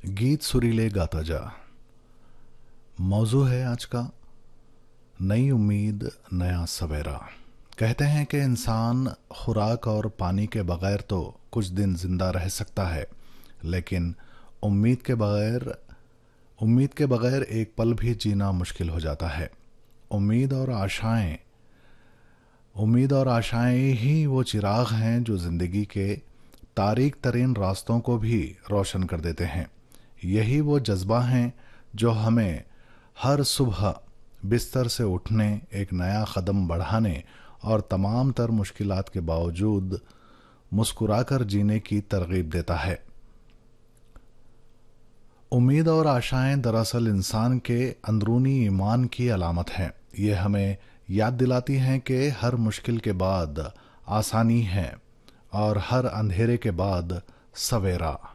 गीत सुरीले गाता जा। मौजू है आज का नई उम्मीद नया सवेरा। कहते हैं कि इंसान खुराक और पानी के बगैर तो कुछ दिन जिंदा रह सकता है, लेकिन उम्मीद के बगैर एक पल भी जीना मुश्किल हो जाता है। उम्मीद और आशाएं उम्मीद और आशाएं ही वो चिराग हैं जो जिंदगी के तारीक तरीन रास्तों को भी रोशन कर देते हैं। यही वो जज्बा हैं जो हमें हर सुबह बिस्तर से उठने, एक नया कदम बढ़ाने और तमाम तर मुश्किलात के बावजूद मुस्कुराकर जीने की तरगीब देता है। उम्मीद और आशाएं दरअसल इंसान के अंदरूनी ईमान की अलामत हैं। ये हमें याद दिलाती हैं कि हर मुश्किल के बाद आसानी है और हर अंधेरे के बाद सवेरा।